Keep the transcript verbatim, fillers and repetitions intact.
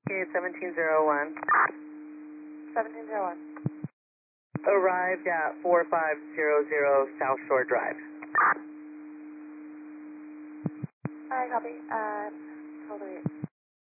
Okay, seventeen oh one. seventeen oh one. Arrived at four five zero zero South Shore Drive. Alright, copy. Um, hold on.